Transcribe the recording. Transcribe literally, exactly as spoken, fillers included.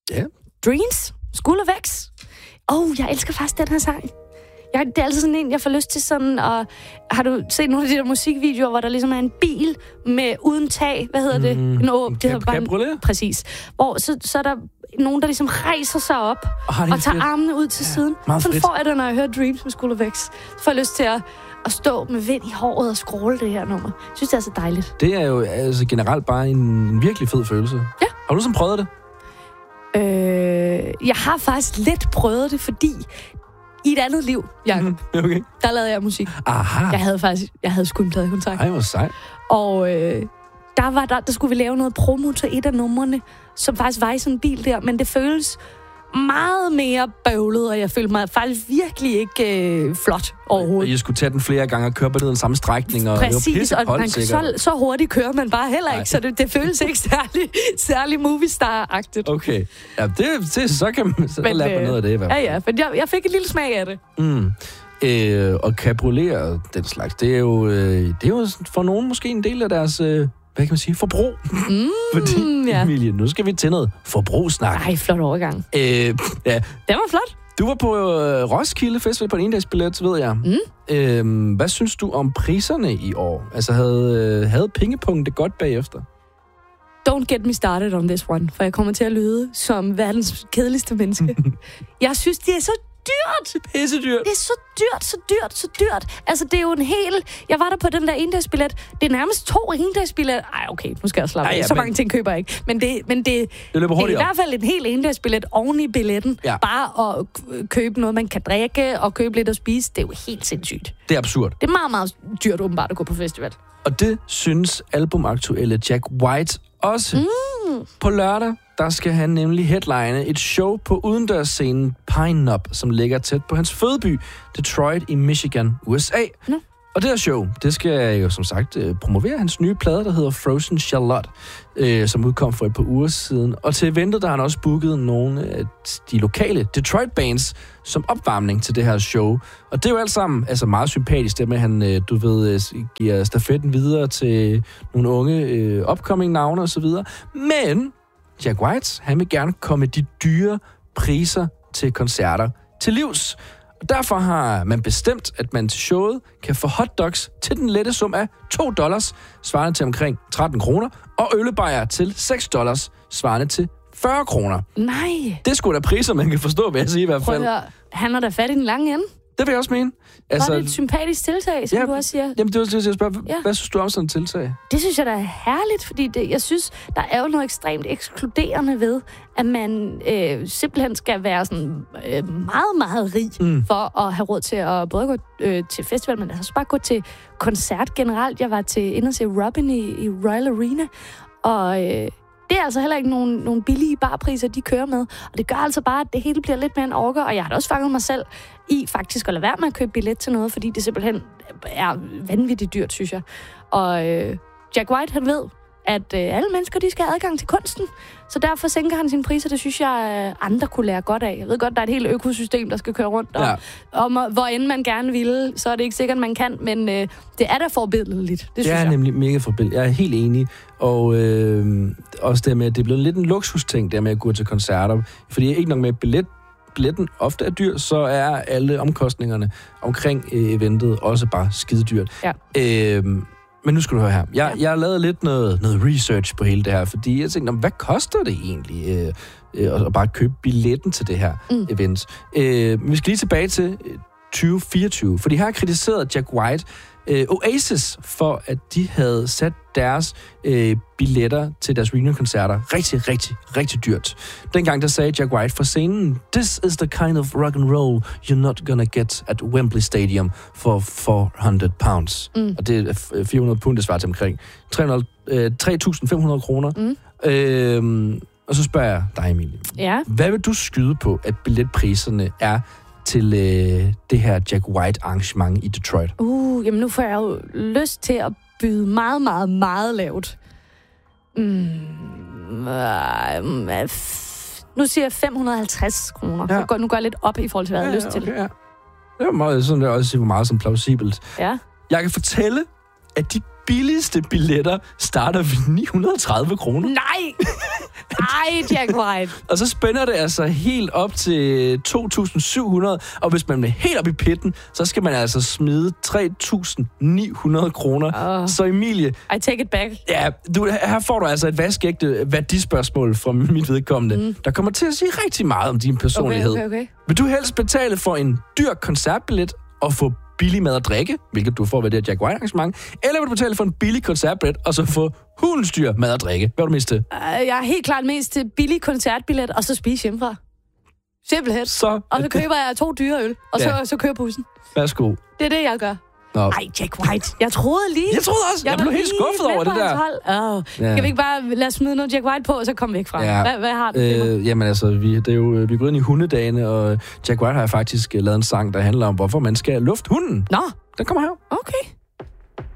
Ja. Dreams, School of X. Åh, oh, jeg elsker faktisk den her sang. Jeg, det er altid sådan en, jeg får lyst til sådan, og har du set nogle af de der musikvideoer, hvor der ligesom er en bil med uden tag, hvad hedder det? Mm, en åb, det cap- cabriolet? Præcis. Hvor så, så er der nogen, der ligesom rejser sig op oh, og tager fedt. armene ud til ja, siden. Sådan fedt. får jeg det, når jeg hører Dreams med School of X. Så får jeg lyst til at, at stå med vind i håret og scrolle det her nummer. Jeg synes, det er så dejligt. Det er jo altså generelt bare en, en virkelig fed følelse. Ja. Har du sådan prøvet det? Øh, jeg har faktisk lidt prøvet det, fordi i et andet liv, Jacob, okay. der lavede jeg musik. Aha. Jeg havde faktisk, jeg havde sgu en pladekontrakt. Ej, hvor sejt. Og øh, der, var der, der skulle vi lave noget promo til et af numrene, som faktisk var i sådan en bil der, men det føles meget mere bøvlet, og jeg følte mig faktisk virkelig ikke øh, flot overhovedet. Jeg skulle tage den flere gange og køre på den samme strækning, og præcis, det var pisse og man, så, så hurtigt kører man bare heller ikke, Nej. så det, det føles ikke særlig, særlig movie-star-agtigt. Okay, ja, det, det, så kan man så lære øh, noget af det i hvert fald. Ja, ja, for jeg, jeg fik et lille smag af det. Mm. Øh, og cabriolet og den slags, det er jo, øh, det er jo for nogen måske en del af deres... Øh, hvad kan man sige? Forbrug. Mm, Fordi, ja. Emilie, nu skal vi til noget forbrugssnak. Ej, flot overgang. Øh, ja. Det var flot. Du var på øh, Roskilde Festival på en endagsbillet, ved jeg. Mm. Øh, hvad synes du om priserne i år? Altså, havde, øh, havde pengepunkten det godt bagefter? Don't get me started on this one, for jeg kommer til at lyde som verdens kedeligste menneske. Jeg synes, det er så dyrt. Pissedyrt. Det er så dyrt, så dyrt, så dyrt. Altså, det er jo en hel... Jeg var der på den der endagsbillet. Det er nærmest to endagsbillet. Ej, okay, nu skal jeg slappe af. Ja, så men... mange ting køber jeg ikke. Men det, men det, det, det, det er i hvert fald en hel endagsbillet oven i billetten. Ja. Bare at købe noget, man kan drikke, og købe lidt at spise, det er jo helt sindssygt. Det er absurd. Det er meget, meget dyrt åbenbart at gå på festival. Og det synes albumaktuelle Jack White også. Mm. På lørdag, der skal han nemlig headline et show på udendørsscenen Pine Knob, som ligger tæt på hans fødeby, Detroit i Michigan, U S A. Mm. Og det her show, det skal jo som sagt promovere hans nye plade, der hedder Frozen Charlotte, øh, som udkom for et par uger siden. Og til eventet, der har han også booket nogle af de lokale Detroit-bands som opvarmning til det her show. Og det er jo alt sammen altså meget sympatisk, det med, at han, du ved, giver stafetten videre til nogle unge øh, upcoming-navne osv. Men Jack White, han vil gerne komme de dyre priser til koncerter til livs. Og derfor har man bestemt, at man til showet kan få hotdogs til den lette sum af to dollars, svarende til omkring tretten kroner, og øllebajer til seks dollars, svarende til fyrre kroner. Nej. Det er sgu da priser, man kan forstå, vil jeg sige i hvert fald. Prøv at høre. Han har da fat i den lange ende. Det vil jeg også mene. Altså, var det et sympatisk tiltag, som ja, du også siger? Jamen, det var det, jeg spørger. Ja. Hvad synes du om sådan et tiltag? Det synes jeg, der er herligt, fordi det, jeg synes, der er jo noget ekstremt ekskluderende ved, at man øh, simpelthen skal være sådan øh, meget, meget rig mm. for at have råd til at både gå øh, til festival, men altså bare gå til koncert generelt. Jeg var til inde og se Robin i, i Royal Arena, og... Øh, det er altså heller ikke nogen, nogen billige barpriser, de kører med. Og det gør altså bare, at det hele bliver lidt mere en orker. Og jeg har da også fanget mig selv i faktisk at lade være med at købe billet til noget, fordi det simpelthen er vanvittigt dyrt, synes jeg. Og øh, Jack White, han ved, at øh, alle mennesker, de skal have adgang til kunsten. Så derfor sænker han sine priser. Det synes jeg, øh, andre kunne lære godt af. Jeg ved godt, der er et helt økosystem, der skal køre rundt. Og, ja. og hvor end man gerne ville, så er det ikke sikkert, man kan. Men øh, det er da forbilledeligt, det synes jeg. Det er nemlig mega forbilledigt. Jeg er helt enig. Og øh, også det med, at det er blevet lidt en luksusting, der med at gå til koncerter. Fordi ikke nok med billet, billetten ofte er dyr, så er alle omkostningerne omkring øh, eventet også bare skide dyrt. Ja. Øh, Men nu skal du høre her. Jeg, ja. jeg har lavet lidt noget, noget research på hele det her, fordi jeg tænkte, hvad koster det egentlig øh, øh, at bare købe billetten til det her mm. event? Øh, vi skal lige tilbage til tyve fireogtyve, fordi her kritiserede Jack White øh, Oasis for, at de havde sat deres øh, billetter til deres reunion-koncerter rigtig, rigtig, rigtig dyrt. Dengang der sagde Jack White fra scenen, "This is the kind of rock and roll you're not gonna get at Wembley Stadium for four hundred pounds." Mm. Og det er fire hundrede pund, det svarer til omkring tre tusind fem hundrede kroner. Mm. Øhm, og så spørger jeg dig, Emilie. Ja. Hvad vil du skyde på, at billetpriserne er til øh, det her Jack White-arrangement i Detroit? Uh, jamen nu får jeg jo lyst til at byde meget, meget, meget lavt. Mm, øh, f- nu siger jeg fem hundrede og halvtreds kroner. Ja. Går, nu går jeg lidt op i forhold til, hvad jeg ja, har lyst okay, til. Ja. Det er meget, sådan, det er også meget sådan plausibelt. Ja. Jeg kan fortælle, at de billigste billetter starter ved ni hundrede og tredive kroner. Nej! Ej, Jack White. Og så spænder det altså helt op til to tusind syv hundrede, og hvis man vil helt op i pitten, så skal man altså smide tre tusind ni hundrede kroner. Uh, så Emilie... I take it back. Ja, du, her får du altså et vaskeægte værdispørgsmål fra mit vedkommende, mm. der kommer til at sige rigtig meget om din personlighed. Okay, okay, okay. Vil du helst betale for en dyr koncertbillet og få billig mad og drikke, hvilket du får ved det Jack White arrangement, eller vil du betale for en billig koncertbillet og så få hundens dyr mad og drikke? Hvad er du mest til? Uh, jeg er helt klart mest til billig koncertbillet, og så spise hjemmefra. Simpelthen. Så, og så køber jeg to dyre øl, og ja. så, så kører bussen. Værsgo. Det er det, jeg gør. Nå. Ej, Jack White. Jeg troede lige... Jeg troede også. Jeg, jeg blev helt skuffet over det der. Oh. Ja. Kan vi ikke bare lade os smide noget Jack White på, og så komme væk fra? Ja. Hvad, hvad har du? Øh, jamen altså, vi, det er jo, vi er gået ind i hundedagene, og Jack White har faktisk lavet en sang, der handler om, hvorfor man skal lufte hunden. Nå. Den kommer her. Okay.